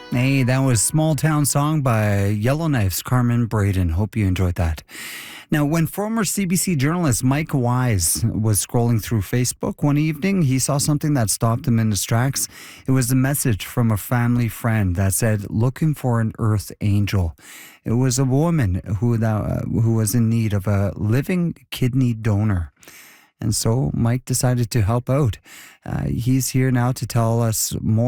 Hey, that was Small Town Song by Yellowknife's Carmen Braden. Hope you enjoyed that. Now, when former CBC journalist Mike Wise was scrolling through Facebook one evening, he saw something that stopped him in his tracks. It was a message from a family friend that said, looking for an earth angel. It was a woman who was in need of a living kidney donor. And so Mike decided to help out. He's here now to tell us more.